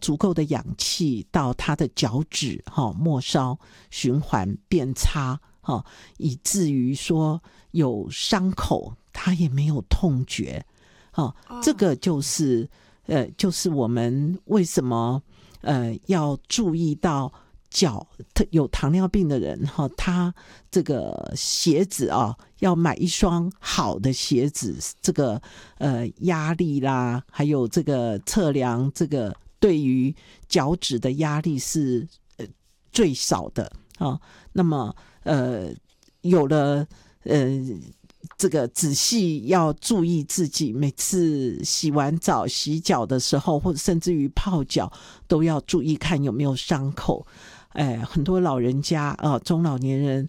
足够的氧气到他的脚趾末梢循环变差以至于说有伤口他也没有痛觉这个就是我们为什么要注意到脚有糖尿病的人他这个鞋子要买一双好的鞋子，这个压力啦，还有这个测量这个对于脚趾的压力是最少的那么有了这个仔细要注意自己每次洗完澡洗脚的时候，或者甚至于泡脚都要注意看有没有伤口。很多老人家中老年人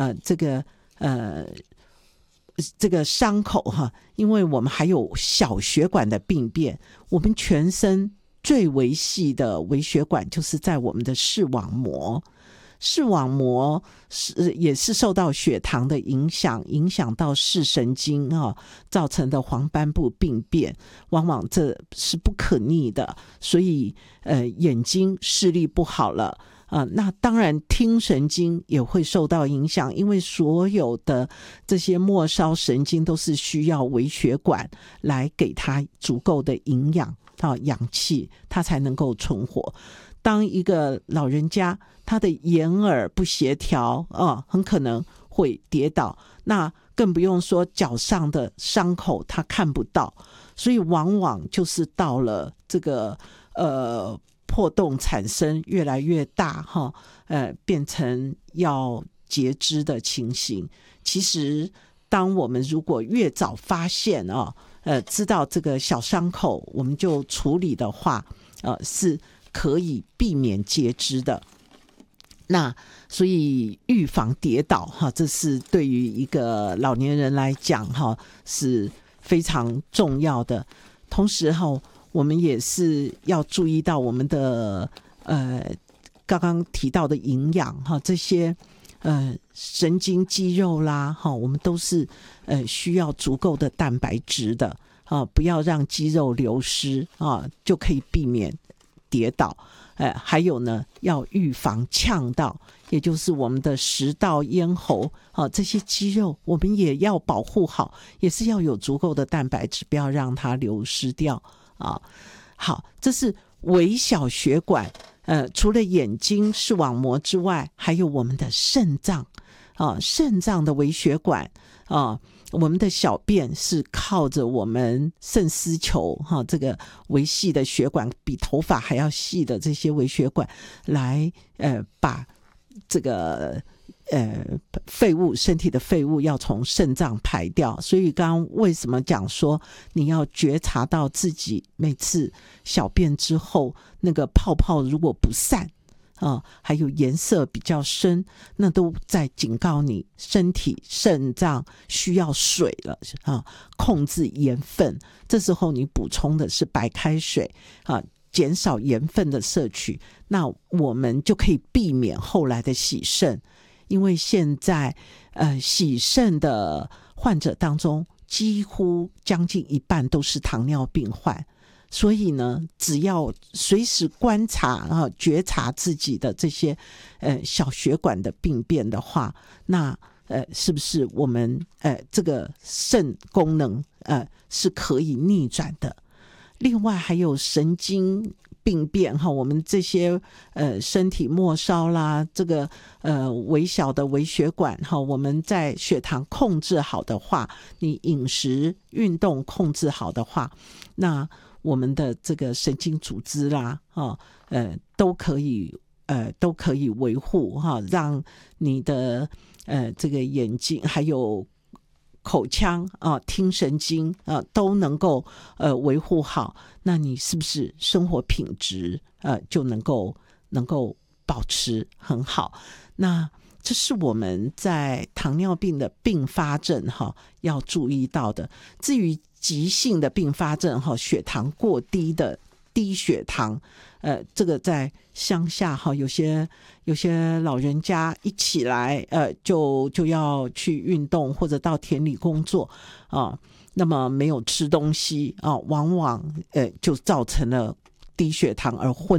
这个伤口因为我们还有小血管的病变，我们全身最微细的微血管就是在我们的视网膜。视网膜也是受到血糖的影响到视神经造成的黄斑部病变，往往这是不可逆的，所以眼睛视力不好了那当然听神经也会受到影响，因为所有的这些末梢神经都是需要微血管来给它足够的营养氧气，它才能够存活。当一个老人家他的眼耳不协调很可能会跌倒，那更不用说脚上的伤口他看不到，所以往往就是到了这个破洞产生越来越大变成要截肢的情形。其实当我们如果越早发现知道这个小伤口我们就处理的话是可以避免截肢的。那所以预防跌倒这是对于一个老年人来讲是非常重要的。同时我们也是要注意到我们的刚刚提到的营养这些神经肌肉啦我们都是需要足够的蛋白质的不要让肌肉流失就可以避免跌倒。还有呢要预防呛到，也就是我们的食道咽喉这些肌肉我们也要保护好，也是要有足够的蛋白质，不要让它流失掉好，这是微小血管除了眼睛视网膜之外，还有我们的肾脏肾脏的微血管我们的小便是靠着我们肾丝球这个微细的血管，比头发还要细的这些微血管来把这个废物，身体的废物要从肾脏排掉。所以刚刚为什么讲说你要觉察到自己每次小便之后那个泡泡如果不散还有颜色比较深，那都在警告你身体肾脏需要水了控制盐分。这时候你补充的是白开水减少盐分的摄取，那我们就可以避免后来的洗肾。因为现在洗肾的患者当中几乎将近一半都是糖尿病患，所以呢只要随时观察觉察自己的这些小血管的病变的话，那是不是我们这个肾功能是可以逆转的。另外还有神经病变我们这些身体末梢啦，这个微小的微血管我们在血糖控制好的话，你饮食运动控制好的话，那我们的这个神经组织啦都可以维护让你的这个眼睛还有口腔听神经都能够维护好，那你是不是生活品质就能够保持很好。那这是我们在糖尿病的并发症要注意到的。至于急性的并发症血糖过低的低血糖这个在乡下有些老人家一起来就要去运动或者到田里工作那么没有吃东西往往就造成了低血糖而昏